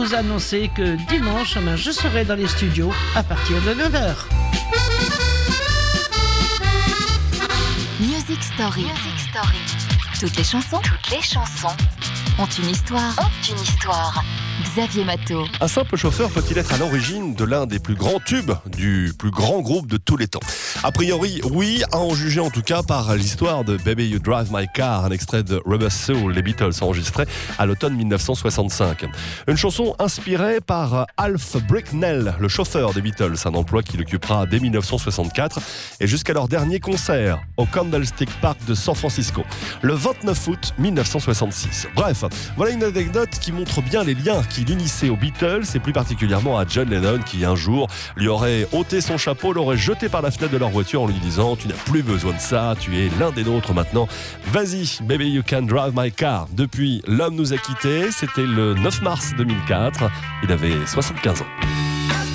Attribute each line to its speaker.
Speaker 1: vous annoncer que dimanche, je serai dans les studios à partir de 9h.
Speaker 2: Music Story. Toutes les chansons ont une histoire. Xavier Matteau.
Speaker 3: Un simple chauffeur peut-il être à l'origine de l'un des plus grands tubes du plus grand groupe de tous les temps ? A priori, oui, à en juger en tout cas par l'histoire de Baby You Drive My Car, un extrait de Rubber Soul, les Beatles, enregistré à l'automne 1965. Une chanson inspirée par Alf Bricknell, le chauffeur des Beatles, un emploi qu'il occupera dès 1964 et jusqu'à leur dernier concert au Candlestick Park de San Francisco, le 29 août 1966. Bref, voilà une anecdote qui montre bien les liens qui l'unissaient aux Beatles et plus particulièrement à John Lennon qui un jour lui aurait ôté son chapeau, l'aurait jeté par la fenêtre de leur voiture en lui disant « Tu n'as plus besoin de ça, tu es l'un des nôtres maintenant. Vas-y, baby you can drive my car ». Depuis, l'homme nous a quittés, c'était le 9 mars 2004, il avait 75 ans.